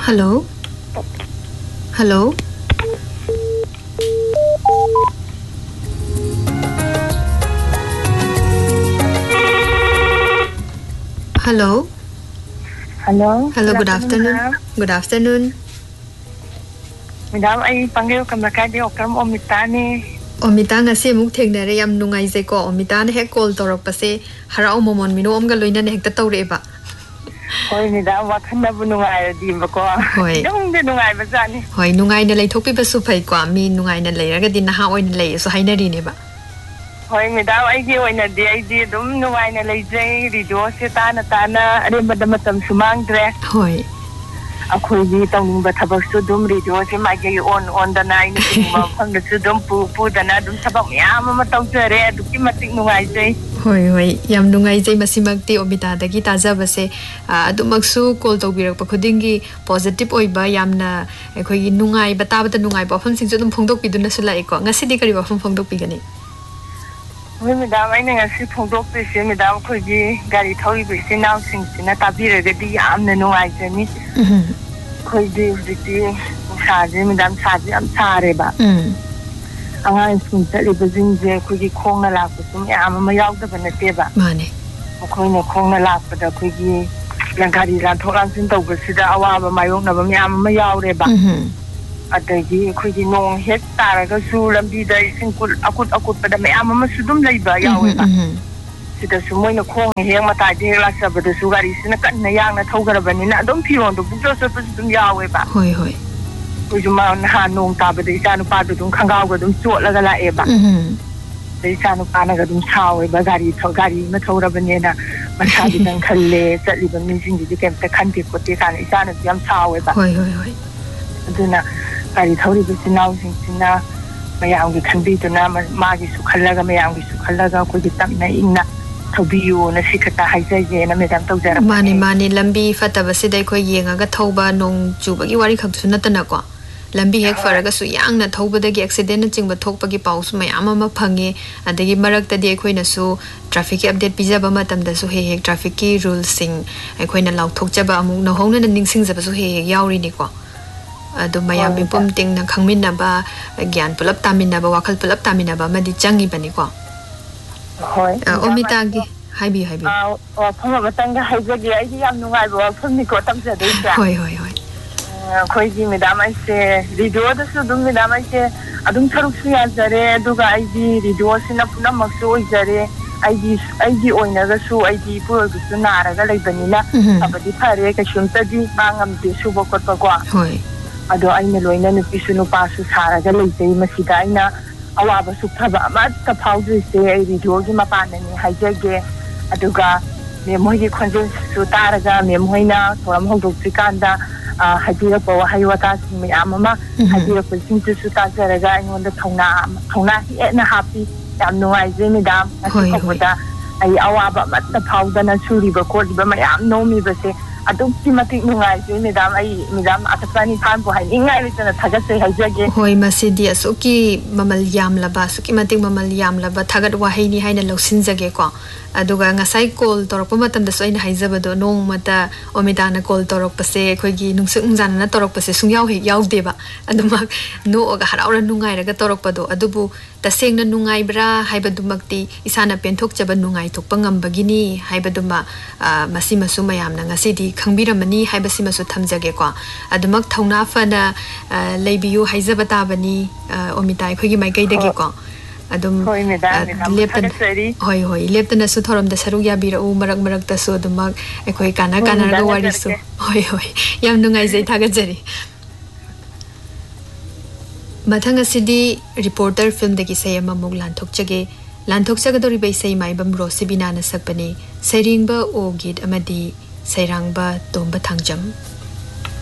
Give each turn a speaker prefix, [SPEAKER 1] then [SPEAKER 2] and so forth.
[SPEAKER 1] Hello? Hello? Hello?
[SPEAKER 2] Hello?
[SPEAKER 1] Hello, good afternoon. Good afternoon.
[SPEAKER 2] Madam, I panggil kamakadi okram Omita ni.
[SPEAKER 1] Omita ngasi muk thengnare yam nungai je ko Omita ne hek call torok pase harau momon mino omga loina ne hek ta tawre ba.
[SPEAKER 2] Hoi madam wakhan na bu nungai di ba ko.
[SPEAKER 1] Hoi.
[SPEAKER 2] Dong de nungai ba jani.
[SPEAKER 1] Hoi nungai na lai thokpi ba su phai ko mi nungai na lai raga din na ha oin lai so hainari ne ba.
[SPEAKER 2] Hoi madam ai gi oina de ai di dum nungai na lai je radio se ta na are madam tam sumang dre.
[SPEAKER 1] Hoi.
[SPEAKER 2] Akhoi gi tawning ba thabak su dum radio se ma gi on da nai ni ma phang da su dum pu da na dum thabak yam ma taw jare du ki matik nungai je.
[SPEAKER 1] Hoi hoi yam nungai jai masimakti Omita dagi taja base adumaksu call tawbirak pa khudingi positive oiba yamna ekhoi nungai batabata nungai ba pham singju dum phongdok piduna sula eko ngasi di kari ba pham phongdok pigani
[SPEAKER 2] hoi madam ai ngasi phongdok pe se madam khoi gi gari thoi bi se naw sing sina tabira ga di yamna nungai jani khoi di sa je madam sa je am sare ba angan sung ta liba jinje kugi khong na lak sum ya ma yaw da bana te ba
[SPEAKER 1] mane
[SPEAKER 2] khoi na khong na lak da kugi langari ran thoran sin taw ba sida awa ba mayong na ba ya ma yaw re ba adagi kugi nong het tara ga su lambi da sin kul akut ba da ya ma su dum lai ba yaw ba sida su moi na khong he ma ta je la sa ba da su gari sin kan na yang na thau ga ba ni na dum phiron do bu jo so ba dum yaw ba
[SPEAKER 1] hoi hoi
[SPEAKER 2] Ujuma na nong ta ba de sa nu pa dum khangau ga dum chot la ga la e ba de sa nu pa na ga dum chao e ba gari ma thora ba ne na ma sa di dang khalle chat li ba min jing ji kem ta khan ti ko ti sa ni sa na yam chao e ba
[SPEAKER 1] hoi hoi hoi
[SPEAKER 2] aduna gari thori bi sinau sing sina ma yang gi khan bi to na ma gi su khalla ga ma yang gi su khalla ga ko gi tam na ing na thobiyu na sikata haijai je na me dam tau jara
[SPEAKER 1] mani lambi fataba sidai ko yenga ga thoba nong chuba gi wari khak sunata na ko lambi hek faraga su yang na thoba da gi accident na chingba thokpa gi paus mayam ama phange adagi marak ta de khoina su traffic update pijaba matam da su hek traffic ki rules sing khoina law thokjaba amuk na hongna na ningsing jaba su hek yauri ni ko adu mayam bi pum ting na khangmin na ba gyan pulap tamin na ba wakhal pulap tamin na ba madi changi bani ko
[SPEAKER 2] hoi
[SPEAKER 1] Omita gi haibi
[SPEAKER 2] phama batang ga haijagi ai yam nungai ba pham ni ko tam ja dei sa
[SPEAKER 1] hoi
[SPEAKER 2] khoi gi madam ai se video da su dum madam ai se adum tharuk su ya jare duga ai di video sina puna maksu oi jare ai di oina ga su ai di pu ga su na ra ga lai bani na abadi thare ka shun ta di bangam de su bo ko pa ko
[SPEAKER 1] hoi
[SPEAKER 2] ado ai na loina nu pi su nu pa su sara ga lai dei ma si da ina awa ba su thaba ma ta phau ji se ai video gi ma pa na ni haijage aduga me moi gi khonjen su ta ra ga me moi na thoram hong dok sikanda hajira pa wa haywa ta sing me amama hajira pa sing su ta jara ga ngon da thongna hi na happy yam nuai je mi dam ko da ai awa ba ma ta phau da na suri ba ko ba ma yam no mi ba se adum ki matik nungai je mi dam atasani than bo hai ingai ri tana thaga se haijage
[SPEAKER 1] hoi masidi asuki mamal yam laba suki matik mamal yam laba thagat wa hai ni haina losin jage ko aduga ngasai call torok pa matam da so ina haijaba do nong mata Omita na call torok pa se khoi gi nungsung jana na torok pa se sungyaw he yaw deba aduma no ga haraura nungai raga torok pa do adubu taseng na nungai bra haibadumakti isana penthok chaba nungai thokpa ngambagini haibaduma masi masu mayam na ngasidi khangbiramani haibasi masu thamjage ko adumak thongna fana leibiyu haijaba ta bani Omita khoi gi mai kai dage ko adum leptan hoi leptan su thoram da saru ya bira u marak ta su dumak ekhoi kana ga wari su hoi yam nungai jai thaga jari mathang asidi reporter film dagi sayama mug lanthok chage dori bai sai mai bam rosibina na sakpani sairingba o git amadi sairangba tomba thangjam